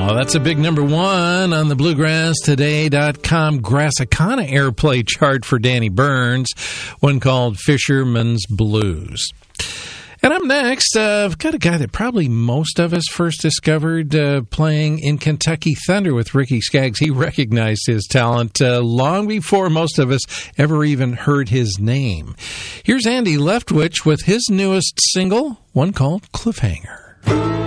Wow, that's a big number one on the BluegrassToday.com Grassicana airplay chart for Danny Burns, one called Fisherman's Blues. And up next, I've got a guy that probably most of us first discovered playing in Kentucky Thunder with Ricky Skaggs. He recognized his talent long before most of us ever even heard his name. Here's Andy Leftwich with his newest single, one called Cliffhanger.